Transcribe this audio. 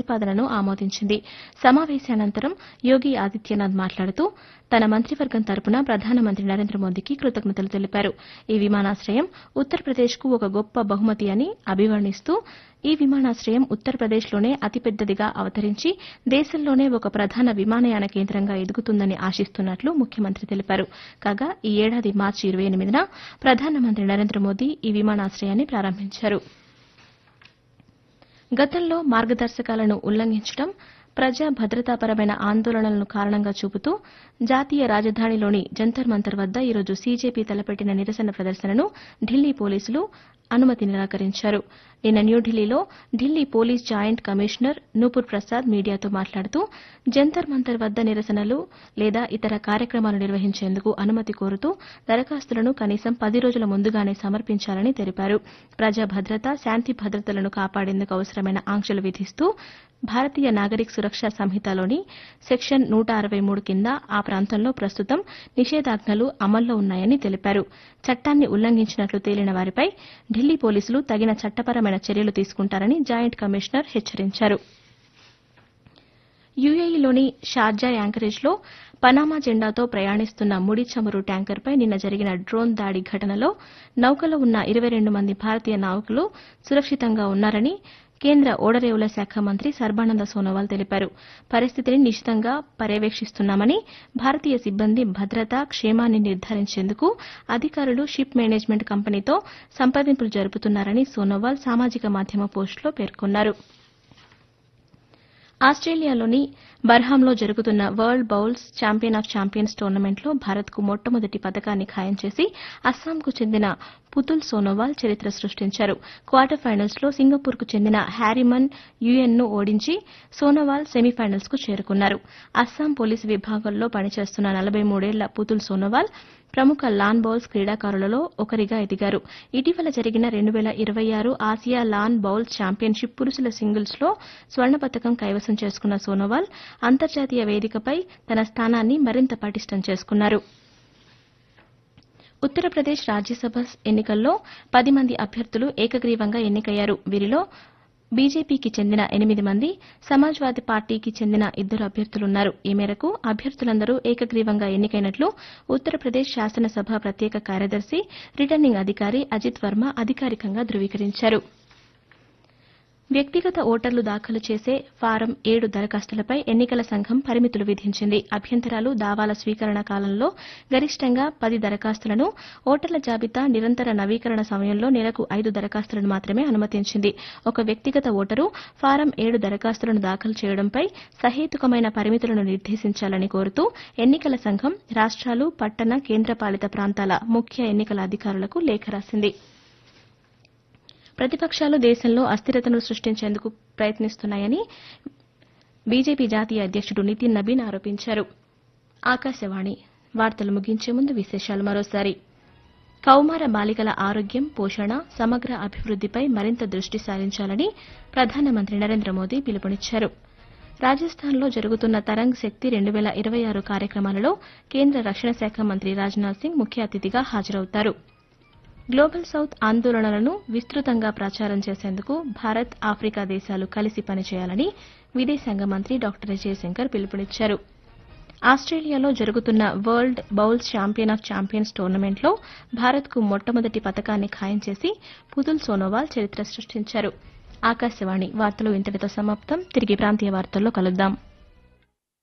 ప్రతిపాదనను ఆమోదించింది. సమావేశానంతరం యోగి ఆదిత్యనాథ్ మాట్లాడుతూ తన మంత్రివర్గం తరపున ప్రధానమంత్రి నరేంద్ర మోదీకి కృతజ్ఞతలు తెలిపారు. ఈ విమానాశ్రయం ఉత్తరప్రదేశ్కు ఒక గొప్ప బహుమతి అని అభివర్ణిస్తూ ఈ విమానాశ్రయం ఉత్తరప్రదేశ్లోనే అతిపెద్దదిగా అవతరించి దేశంలోనే ఒక ప్రధాన విమానయాన కేంద్రంగా ఎదుగుతుందని ఆశిస్తున్నట్లు ముఖ్యమంత్రి తెలిపారు. కాగా ఈ ఏడాది మార్చి 28న ప్రధానమంత్రి నరేంద్ర మోదీ ఈ విమానాశ్రయాన్ని ప్రారంభించారు. గతంలో మార్గదర్శకాలను ఉల్లంఘించడం, ప్రజా భద్రతాపరమైన ఆందోళనలను కారణంగా చూపుతూ జాతీయ రాజధానిలోని జంతర్ మంతర్ వద్ద ఈరోజు సీజేపీ తలపెట్టిన నిరసన ప్రదర్శనను ఢిల్లీ పోలీసులు అనుమతి నిరాకరించారు. నిన్న న్యూఢిల్లీలో Delhi police joint commissioner Nupur Prasad మీడియాతో మాట్లాడుతూ జంతర్ మంతర్ వద్ద నిరసనలు లేదా ఇతర కార్యక్రమాలు నిర్వహించేందుకు అనుమతి కోరుతూ దరఖాస్తులను కనీసం 10 రోజుల ముందుగానే సమర్పించాలని తెలిపారు. ప్రజా భద్రత, శాంతి భద్రతలను కాపాడేందుకు అవసరమైన ఆంక్షలు విధిస్తూ భారతీయ నాగరిక సురక్షా సంహితలోని సెక్షన్ 163 కింద ఆ ప్రాంతంలో ప్రస్తుతం నిషేధాజ్ఞలు అమల్లో ఉన్నాయని తెలిపారు. చట్టాన్ని ఉల్లంఘించినట్లు తేలిన వారిపై ఢిల్లీ పోలీసులు తగిన చట్టపరమైన చర్యలు తీసుకుంటారని జాయింట్ కమిషనర్ హెచ్చరించారు. యూఏఈలోని షార్జా యాంకరేజ్లో పనామా జెండాతో ప్రయాణిస్తున్న ముడి చమురు ట్యాంకర్పై నిన్న జరిగిన డ్రోన్ దాడి ఘటనలో నౌకలో ఉన్న 22 మంది భారతీయ నావికులు సురక్షితంగా ఉన్నారని కేంద్ర ఓడరేవుల శాఖ మంత్రి సర్బానంద సోనోవాల్ తెలిపారు. పరిస్థితిని నిశితంగా పర్యవేక్షిస్తున్నామని, భారతీయ సిబ్బంది భద్రత, క్షేమాన్ని నిర్ధారించేందుకు అధికారులు షిప్ మేనేజ్మెంట్ కంపెనీతో సంప్రదింపులు జరుపుతున్నారని సోనోవాల్ సామాజిక మాధ్యమ పోస్టులో పేర్కొన్నారు. ఆస్ట్రేలియాలోని బర్హాంలో జరుగుతున్న world bowls champion of champions టోర్నమెంట్లో భారత్కు మొట్టమొదటి పతకాన్ని ఖాయం చేసి అస్సాంకు చెందిన పుతుల్ సోనోవాల్ చరిత్ర సృష్టించారు. క్వార్టర్ ఫైనల్స్లో సింగపూర్కు చెందిన హ్యారిమన్ యుయన్ను ఓడించి సోనోవాల్ సెమీఫైనల్స్కు చేరుకున్నారు. అస్సాం పోలీసు విభాగంలో పనిచేస్తున్న 43 ఏళ్ల పుతుల్ సోనోవాల్ ప్రముఖ లాన్ బౌల్స్ క్రీడాకారులలో ఒకరిగా ఎదిగారు. ఇటీవల జరిగిన 2026 ఆసియా లాన్ బౌల్స్ ఛాంపియన్షిప్ పురుషుల సింగిల్స్లో స్వర్ణ పతకం కైవసం చేసుకున్న సోనోవాల్ అంతర్జాతీయ వేదికపై తన స్థానాన్ని మరింత పటిష్టం చేసుకున్నారు. ఉత్తరప్రదేశ్ రాజ్యసభ ఎన్నికల్లో 10 మంది అభ్యర్థులు ఏకగ్రీవంగా ఎన్నికయ్యారు. వీరిలో బీజేపీకి చెందిన 8 మంది, సమాజ్వాదీ పార్టీకి చెందిన 2 అభ్యర్థులున్నారు. ఈ మేరకు అభ్యర్థులందరూ ఏకగ్రీవంగా ఎన్నికైనట్లు ఉత్తరప్రదేశ్ శాసనసభ ప్రత్యేక కార్యదర్శి, రిటర్నింగ్ అధికారి అజిత్ వర్మ అధికారికంగా ధృవీకరించారు. వ్యక్తిగత ఓటర్లు దాఖలు చేసే ఫారం 7 దరఖాస్తులపై ఎన్నికల సంఘం పరిమితులు విధించింది. అభ్యంతరాలు, దావాల స్వీకరణ కాలంలో గరిష్టంగా 10 దరఖాస్తులను, ఓటర్ల జాబితా నిరంతర నవీకరణ సమయంలో నెలకు 5 దరఖాస్తులను మాత్రమే అనుమతించింది. ఒక వ్యక్తిగత ఓటరు ఫారం 7 దరఖాస్తులను దాఖలు చేయడంపై సహేతుకమైన పరిమితులను నిర్దేశించాలని కోరుతూ ఎన్నికల సంఘం రాష్ట్రాలు, పట్టణ, కేంద్రపాలిత ప్రాంతాల ముఖ్య ఎన్నికల అధికారులకు లేఖ రాసింది. ప్రతిపక్షాలు దేశంలో అస్థిరతను సృష్టించేందుకు ప్రయత్నిస్తున్నాయని బీజేపీ జాతీయ అధ్యక్షుడు నితిన్ నబీన్ ఆరోపించారు. ఆకాశవాణి వార్తలు ముగించే ముందు విశేషాలు మరోసారి. కౌమార బాలికల ఆరోగ్యం, పోషణ, సమగ్ర అభివృద్దిపై మరింత దృష్టి సారించాలని ప్రధానమంత్రి నరేంద్ర మోదీ పిలుపునిచ్చారు. రాజస్థాన్లో జరుగుతున్న తరంగ్ శక్తి 2026 కార్యక్రమాలలో కేంద్ర రక్షణ శాఖ మంత్రి రాజ్నాథ్ సింగ్ ముఖ్య అతిథిగా హాజరవుతారు. గ్లోబల్ సౌత్ ఆందోళనలను విస్తృతంగా ప్రచారం చేసేందుకు భారత్, ఆఫ్రికా దేశాలు కలిసి పనిచేయాలని విదేశాంగ మంత్రి డాక్టర్ జయశంకర్ పిలుపునిచ్చారు. ఆస్ట్రేలియాలో జరుగుతున్న world bowls champion of champions టోర్నమెంట్లో భారత్కు మొట్టమొదటి పతకాన్ని ఖాయం చేసి పుతుల్ సోనోవాల్ చరిత్ర సృష్టించారు. ఆకాశవాణి వార్తలు ఇంతటితో సమాప్తం. తిరిగి ప్రాంతీయ వార్తల్లో కలుద్దాం.